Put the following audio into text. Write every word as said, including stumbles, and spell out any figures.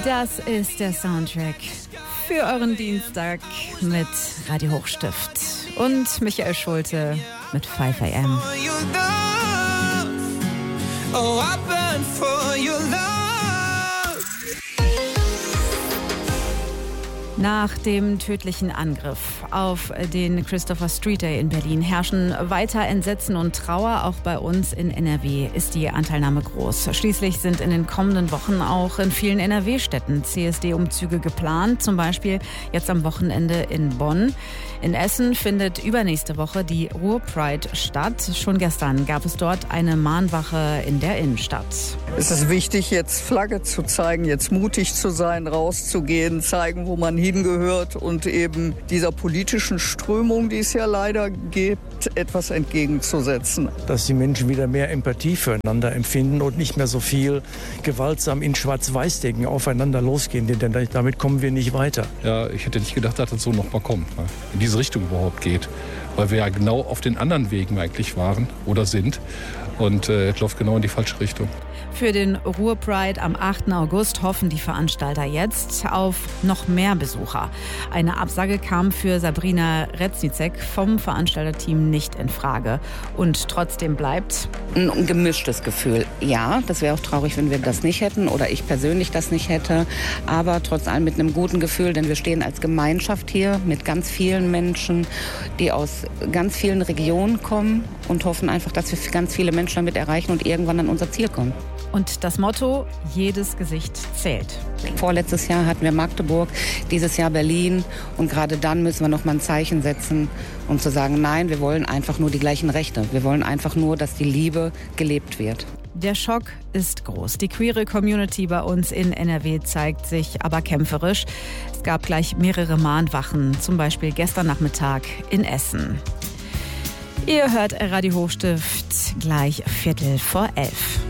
Das ist der Soundtrack für euren Dienstag mit Radio Hochstift und Michael Schulte mit fünf a m. Oh, I burn for your love. Nach dem tödlichen Angriff auf den Christopher Street Day in Berlin herrschen weiter Entsetzen und Trauer. Auch bei uns in N R W ist die Anteilnahme groß. Schließlich sind in den kommenden Wochen auch in vielen N R W-Städten C S D-Umzüge geplant. Zum Beispiel jetzt am Wochenende in Bonn. In Essen findet übernächste Woche die Ruhr-Pride statt. Schon gestern gab es dort eine Mahnwache in der Innenstadt. Es ist wichtig, jetzt Flagge zu zeigen, jetzt mutig zu sein, rauszugehen, zeigen, wo man hingehört und eben dieser politischen Strömung, die es ja leider gibt, etwas entgegenzusetzen. Dass die Menschen wieder mehr Empathie füreinander empfinden und nicht mehr so viel gewaltsam in Schwarz-Weiß-Denken aufeinander losgehen, denn damit kommen wir nicht weiter. Ja, ich hätte nicht gedacht, dass das so noch mal kommt, in diese Richtung überhaupt geht, weil wir ja genau auf den anderen Wegen eigentlich waren oder sind und äh, es läuft genau in die falsche Richtung. Für den Ruhr-Pride am achten August hoffen die Veranstalter jetzt auf noch mehr Besucher. Eine Absage kam für Sabrina Retznicek vom Veranstalterteam nicht in Frage. Und trotzdem bleibt ein gemischtes Gefühl. Ja, das wäre auch traurig, wenn wir das nicht hätten oder ich persönlich das nicht hätte. Aber trotz allem mit einem guten Gefühl, denn wir stehen als Gemeinschaft hier mit ganz vielen Menschen, die aus ganz vielen Regionen kommen und hoffen einfach, dass wir ganz viele Menschen damit erreichen und irgendwann an unser Ziel kommen. Und das Motto, jedes Gesicht zählt. Vorletztes Jahr hatten wir Magdeburg, dieses Jahr Berlin. Und gerade dann müssen wir noch mal ein Zeichen setzen, um zu sagen, nein, wir wollen einfach nur die gleichen Rechte. Wir wollen einfach nur, dass die Liebe gelebt wird. Der Schock ist groß. Die queere Community bei uns in N R W zeigt sich aber kämpferisch. Es gab gleich mehrere Mahnwachen, zum Beispiel gestern Nachmittag in Essen. Ihr hört Radio Hochstift gleich Viertel vor elf.